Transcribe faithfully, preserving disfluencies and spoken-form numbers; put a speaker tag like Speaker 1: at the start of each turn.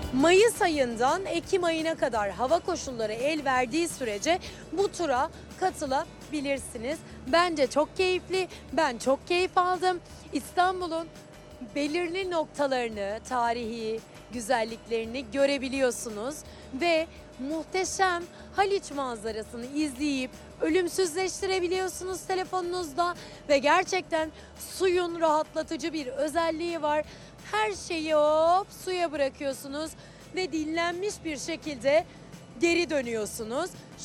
Speaker 1: Mayıs ayından Ekim ayına kadar hava koşulları el verdiği sürece bu tura katılabilirsiniz. Bence çok keyifli, ben çok keyif aldım. İstanbul'un belirli noktalarını, tarihi güzelliklerini görebiliyorsunuz ve muhteşem Haliç manzarasını izleyip ölümsüzleştirebiliyorsunuz telefonunuzda ve gerçekten suyun rahatlatıcı bir özelliği var. Her şeyi hop suya bırakıyorsunuz ve dinlenmiş bir şekilde geri dönüyorsunuz.